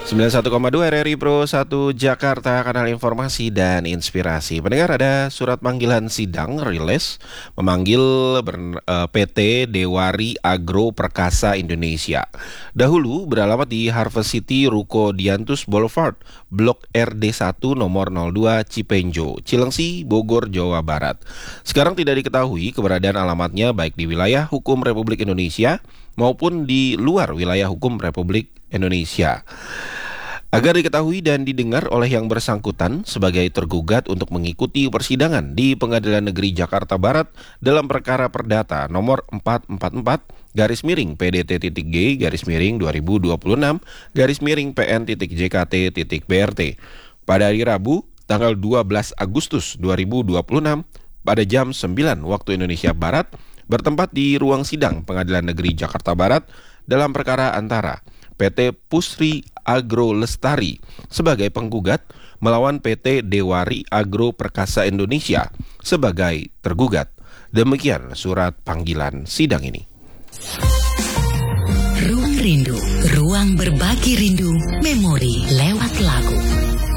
91,2 RRI Pro 1 Jakarta, kanal informasi dan inspirasi. Pendengar, ada surat panggilan sidang rilis memanggil PT Dewari Agro Perkasa Indonesia. Dahulu beralamat di Harvest City, Ruko Diantus Boulevard, Blok RD1 nomor 02 Cipenjo, Cilengsi, Bogor, Jawa Barat. Sekarang tidak diketahui keberadaan alamatnya baik di wilayah hukum Republik Indonesia maupun di luar wilayah hukum Republik Indonesia. Agar diketahui dan didengar oleh yang bersangkutan sebagai tergugat untuk mengikuti persidangan di Pengadilan Negeri Jakarta Barat dalam perkara perdata nomor 444-PDT-G-2026-PN.JKT.BRT pada hari Rabu tanggal 12 Agustus 2026 pada jam 9 waktu Indonesia Barat, bertempat di ruang sidang Pengadilan Negeri Jakarta Barat dalam perkara antara PT Pusri Agro Lestari sebagai penggugat melawan PT Dewari Agro Perkasa Indonesia sebagai tergugat. Demikian surat panggilan sidang ini. Ruang Rindu, ruang berbagi rindu, memori lewat lagu.